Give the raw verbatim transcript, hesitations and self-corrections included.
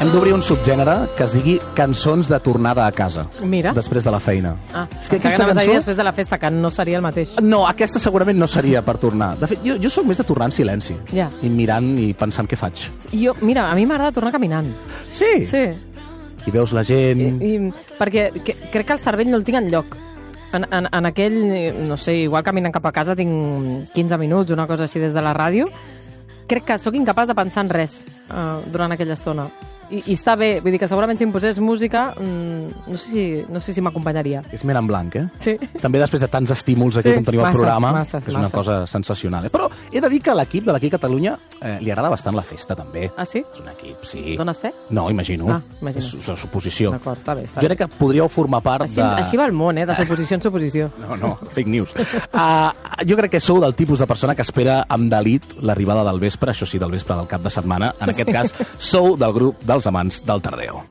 Hem d'obrir un subgènere que es digui cançons de tornada a casa. Mira. Després de la feina. Ah, és que aquesta cançó... cançó... després de la festa, que no seria el mateix. No, aquesta segurament no seria per tornar. De fet, jo, jo soc més de tornar en silenci. Ja. I mirant i pensant què faig. Jo, mira, a mi m'agrada tornar caminant. Sí? Sí. I veus la gent... I, i, perquè que, crec que el cervell no el tinc enlloc. En, en, en aquell, no sé, igual caminant cap a casa tinc quinze minuts, una cosa així des de la ràdio. Crec que sóc incapaç de pensar en res uh, durant aquella estona. I, I està bé, vull dir que segurament si em posés música mmm, no sé si, no sé si m'acompanyaria. És mer en blanc, eh? Sí. També després de tants estímuls aquí Sí, com teniu al masses, programa, masses, és una masses. cosa sensacional. Eh? Però he de dir que a l'equip de l'Aquí Catalunya eh, li agrada bastant la festa, també. Ah, sí? És un equip, sí. Dones fe? No, imagino. Ah, imagino. És una suposició. D'acord, està bé, està Jo bé. crec que podríeu formar part Així, de... així va el món, eh? De suposició en suposició. No, no, fake news. Uh, jo crec que sou del tipus de persona que espera amb delit l'arribada del vespre, això sí, del vespre del cap de setmana. En aquest cas, sou del grup dels amants del Tardeo.